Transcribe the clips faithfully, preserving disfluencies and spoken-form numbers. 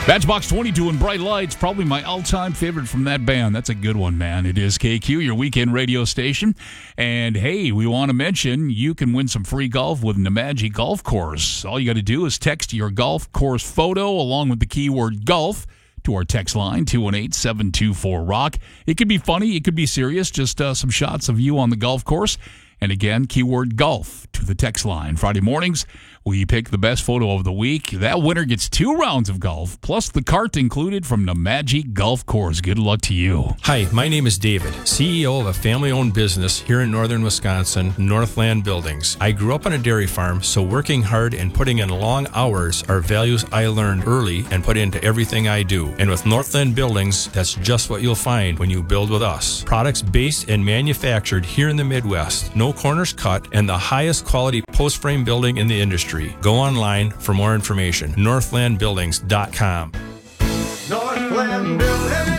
Matchbox twenty-two and Bright Lights, probably my all-time favorite from that band. That's a good one, man. It is K Q, your weekend radio station. And, hey, we want to mention you can win some free golf with Nemadji Golf Course. All you got to do is text your golf course photo along with the keyword golf to our text line, two one eight, seven two four, rock. It could be funny. It could be serious. Just uh, some shots of you on the golf course. And, again, keyword golf to the text line. Friday mornings, we pick the best photo of the week. That winner gets two rounds of golf, plus the cart included from Nemadji Golf Course. Good luck to you. Hi, my name is David, C E O of a family-owned business here in northern Wisconsin, Northland Buildings. I grew up on a dairy farm, so working hard and putting in long hours are values I learned early and put into everything I do. And with Northland Buildings, that's just what you'll find when you build with us. Products based and manufactured here in the Midwest, no corners cut, and the highest quality post-frame building in the industry. Go online for more information. northland buildings dot com. Northland Buildings.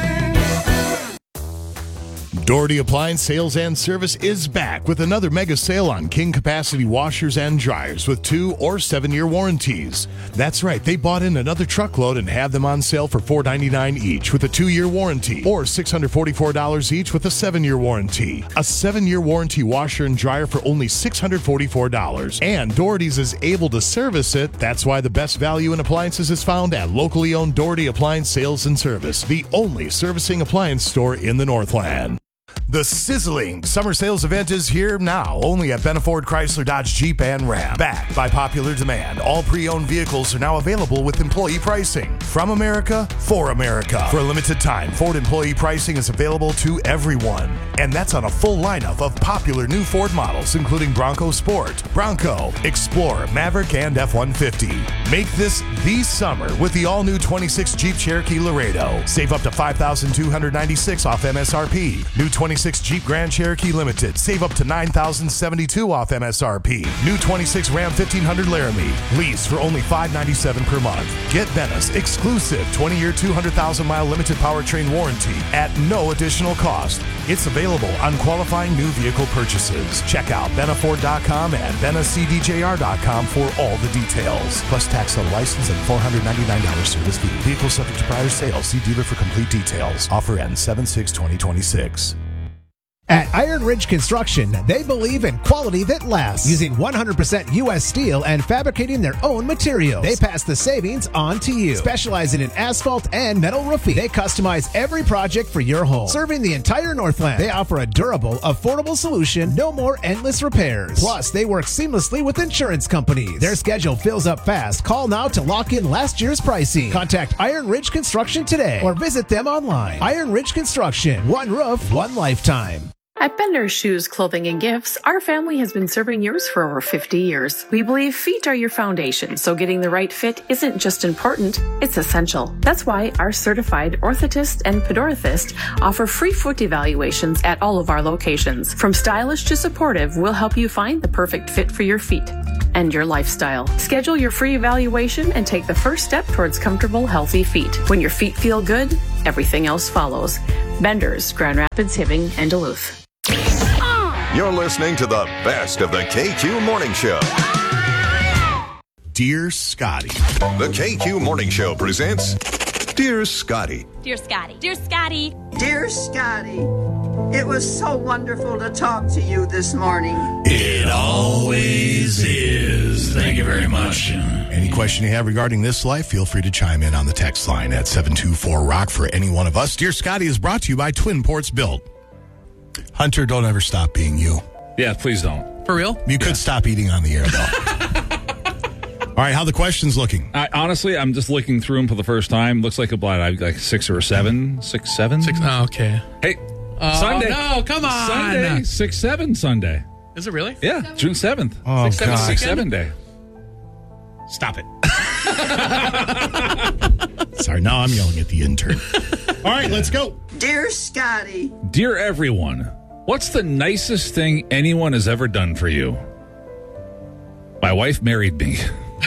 Doherty Appliance Sales and Service is back with another mega sale on King capacity washers and dryers with two or seven-year warranties. That's right, they bought in another truckload and have them on sale for four hundred ninety-nine dollars each with a two-year warranty, or six hundred forty-four dollars each with a seven-year warranty. A seven-year warranty washer and dryer for only six hundred forty-four dollars. And Doherty's is able to service it. That's why the best value in appliances is found at locally owned Doherty Appliance Sales and Service, the only servicing appliance store in the Northland. The sizzling summer sales event is here now, only at Benna Ford Chrysler Dodge Jeep and Ram. Backed by popular demand, all pre-owned vehicles are now available with employee pricing. From America, for America. For a limited time, Ford employee pricing is available to everyone. And that's on a full lineup of popular new Ford models, including Bronco Sport, Bronco, Explorer, Maverick, and F one fifty. Make this the summer with the all-new twenty-six Jeep Cherokee Laredo. Save up to five thousand two hundred ninety-six dollars off M S R P. New twenty-six Jeep Grand Cherokee Limited. Save up to nine thousand seventy-two dollars off M S R P. New twenty-six Ram fifteen hundred Laramie. Lease for only five hundred ninety-seven dollars per month. Get Benna's exclusive twenty-year, two hundred thousand mile limited powertrain warranty at no additional cost. It's available on qualifying new vehicle purchases. Check out benna ford dot com and benna c d j r dot com for all the details. Plus tax on license and four hundred ninety-nine dollars service fee. Vehicle subject to prior sale. See dealer for complete details. Offer ends seven six twenty twenty-six. At Iron Ridge Construction, they believe in quality that lasts, using one hundred percent U S steel and fabricating their own materials. They pass the savings on to you. Specializing in asphalt and metal roofing, they customize every project for your home. Serving the entire Northland, they offer a durable, affordable solution, no more endless repairs. Plus, they work seamlessly with insurance companies. Their schedule fills up fast. Call now to lock in last year's pricing. Contact Iron Ridge Construction today or visit them online. Iron Ridge Construction, one roof, one lifetime. At Bender's Shoes, Clothing, and Gifts, our family has been serving yours for over fifty years. We believe feet are your foundation, so getting the right fit isn't just important, it's essential. That's why our certified orthotist and podorthist offer free foot evaluations at all of our locations. From stylish to supportive, we'll help you find the perfect fit for your feet and your lifestyle. Schedule your free evaluation and take the first step towards comfortable, healthy feet. When your feet feel good, everything else follows. Bender's, Grand Rapids, Hibbing, and Duluth. You're listening to the best of the K Q Morning Show. Dear Scotty. The K Q Morning Show presents Dear Scotty. Dear Scotty. Dear Scotty. Dear Scotty, it was so wonderful to talk to you this morning. It always is. Thank you very much. Any question you have regarding this life, feel free to chime in on the text line at seven two four, rock for any one of us. Dear Scotty is brought to you by Twin Ports Built. Hunter, don't ever stop being you. Yeah, please don't. For real? You could yeah. stop eating on the air, though. All right, how the questions looking? I, honestly, I'm just looking through them for the first time. Looks like a blind, like six or seven, six, seven. Six. Oh, okay. Hey, oh, Sunday. No, come on. Sunday, six seven Sunday. Is it really? Yeah, seven? June seventh. Oh, six, God. seven, six seven day. Stop it. Sorry, now I'm yelling at the intern. All right, let's go. Dear Scotty. Dear everyone, what's the nicest thing anyone has ever done for you? My wife married me.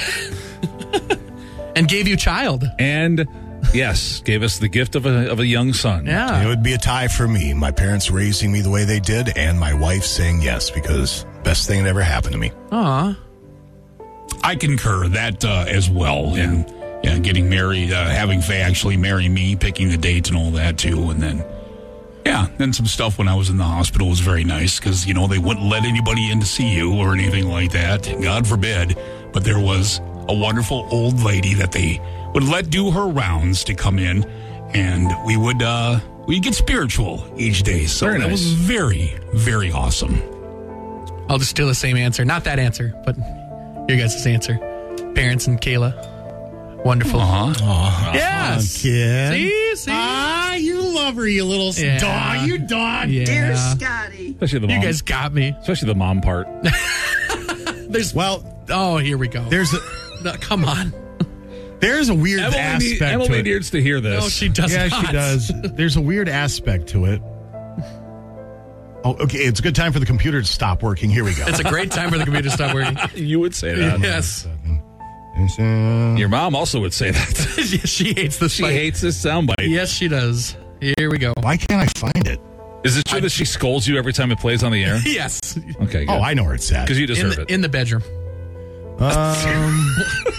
And gave you child. And, yes, gave us the gift of a of a young son. Yeah. It would be a tie for me. My parents raising me the way they did, and my wife saying yes, because best thing that ever happened to me. Aw. I concur that uh, as well. Yeah. And yeah, getting married, uh, having Faye actually marry me, picking the date and all that too. And then, yeah, then some stuff when I was in the hospital was very nice because, you know, they wouldn't let anybody in to see you or anything like that. God forbid. But there was a wonderful old lady that they would let do her rounds to come in, and we would uh, we'd get spiritual each day. So Very that nice. was very, very awesome. I'll just steal the same answer. Not that answer, but your guys' answer. Parents and Kayla. Wonderful. Uh-huh. Yes. Kid. See, see. Ah, you love her, you little Yeah. dog. You dog. Yeah. Dear Scotty. Especially the You mom. guys got me. Especially the mom part. There's Well, oh, here we go. there's a No, come on. there's a weird Emily, aspect need, to Emily it. needs to hear this. No, she does yeah, not. she does. There's a weird aspect to it. Oh, okay. It's a good time for the computer to stop working. Here we go. It's a great time for the computer to stop working. You would say that. Yes. Your mom also would say that. She hates this She fight. hates this soundbite. Yes, she does. Here we go. Why can't I find it? Is it true that she scolds you every time it plays on the air? Yes. Okay, good. Oh, I know where it's at. Because you In deserve the, it. in the bedroom. Um,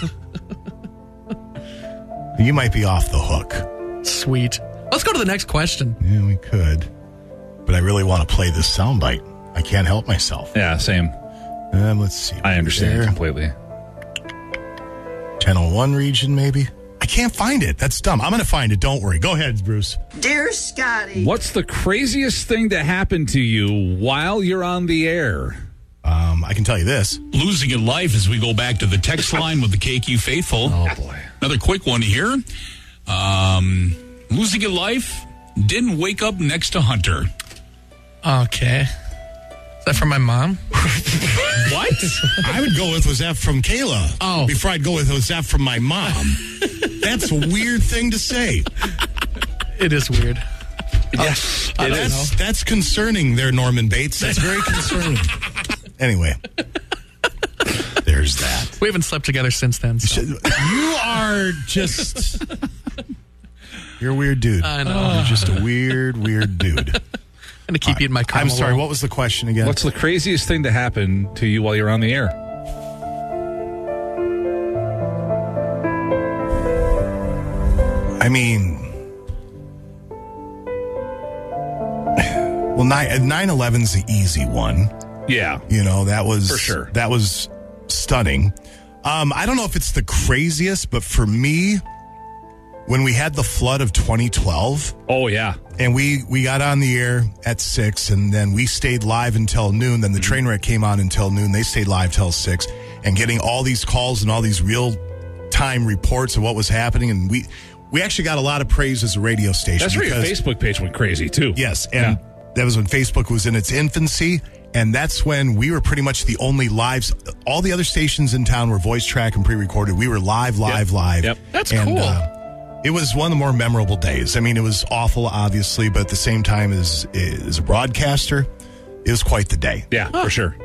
you might be off the hook. Sweet. Let's go to the next question. Yeah, we could. But I really want to play this soundbite. I can't help myself. Yeah, same. Um, let's see. I understand There. completely. Channel one region, maybe? I can't find it. That's dumb. I'm going to find it. Don't worry. Go ahead, Bruce. Dear Scotty. What's the craziest thing to happen to you while you're on the air? Um, I can tell you this. Losing in life as we go back to the text line with the K Q faithful. Oh, boy. Another quick one here. Um, losing in life, didn't wake up next to Hunter. Okay. Is that from my mom? What? I would go with, was that from Kayla? Oh. Before I'd go with, was that from my mom? That's a weird thing to say. It is weird. Yes, I it don't is. know. That's concerning there, Norman Bates. That's very concerning. Anyway, there's that. We haven't slept together since then. So. You are just... You're a weird dude. I know. You're just a weird, weird dude. I'm going to keep you in my car. I'm sorry, what was the question again? What's the craziest thing to happen to you while you're on the air? I mean... Well, nine eleven's the easy one. Yeah. You know, that was For sure. That was stunning. Um, I don't know if it's the craziest, but for me, when we had the flood of twenty twelve, Oh, yeah. and we we got on the air at six, and then we stayed live until noon. Then the train wreck came on until noon. They stayed live till six, and getting all these calls and all these real time reports of what was happening, and we we actually got a lot of praise as a radio station. That's where your because- Facebook page went crazy, too. Yes, and that was when Facebook was in its infancy, and that's when we were pretty much the only lives. All the other stations in town were voice track and pre-recorded. We were live, live, Yep. live. Yep. That's And, cool. uh, it was one of the more memorable days. I mean, it was awful, obviously, but at the same time, as, as a broadcaster, it was quite the day. Yeah, for sure.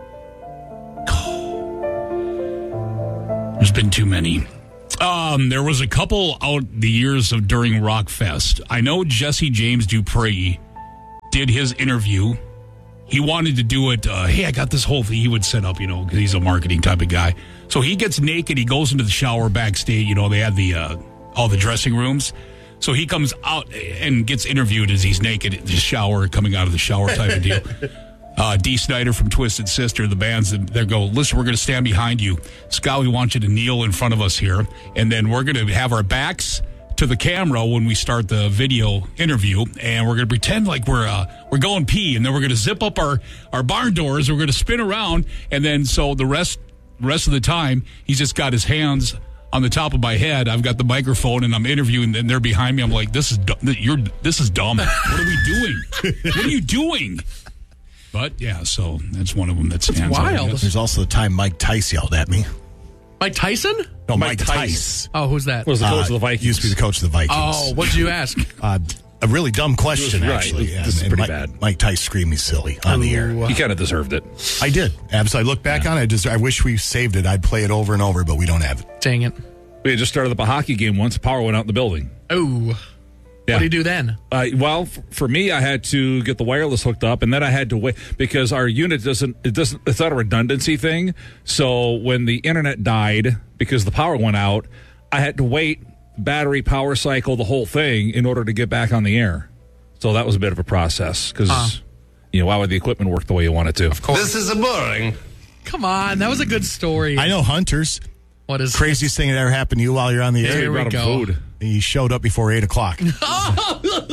There's been too many. Um, there was a couple out the years of during Rockfest. I know Jesse James Dupree did his interview. He wanted to do it. Uh, hey, I got this whole thing he would set up, you know, because he's a marketing type of guy. So he gets naked. He goes into the shower backstage. You know, they had the uh, all the dressing rooms. So he comes out and gets interviewed as he's naked in the shower, coming out of the shower type of deal. Uh, Dee Snider from Twisted Sister, the bands, they go, listen, we're going to stand behind you. Scott, we want you to kneel in front of us here. And then we're going to have our backs to the camera when we start the video interview. And we're going to pretend like we're uh, we're going pee. And then we're going to zip up our, our barn doors. We're going to spin around. And then so the rest, rest of the time, he's just got his hands on the top of my head. I've got the microphone and I'm interviewing, and they're behind me. I'm like, this is du- you're this is dumb. What are we doing? What are you doing? But yeah, so that's one of them that stands out, I wild. guess. There's also the time Mike Tice yelled at me. Mike Tyson? No, Mike Mike, Tice. Tice. Oh, who's that? Was the coach Uh, of the Vikings. Used to be the coach of the Vikings. Oh, what did you ask? Uh, a really dumb question, It was right. actually. This And- is and pretty Mike, bad. Mike Tice screamed me silly on the air. Ooh. He kind of deserved it. I did. Absolutely. I look back on it. I, just, I wish we saved it. I'd play it over and over, but we don't have it. Dang it. We had just started up a hockey game once. Power went out in the building. Oh. Yeah. What do you do then? Uh, well, f- for me, I had to get the wireless hooked up, and then I had to wait because our unit doesn't. It doesn't. It's not a redundancy thing. So when the internet died because the power went out, I had to wait, battery, power cycle, the whole thing in order to get back on the air. So that was a bit of a process because, uh. you know, why would the equipment work the way you want it to? Of course. This is a boring. Come on, that was a good story. I know Hunters. What is craziest thing that ever happened to you while you're on the air? Here we go. Food. He showed up before eight o'clock.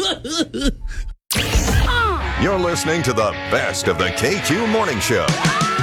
You're listening to the best of the K Q Morning Show.